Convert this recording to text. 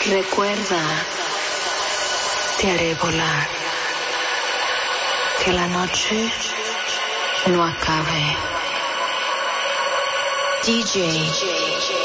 Recuerda, te haré volar, que la noche no acabe. DJ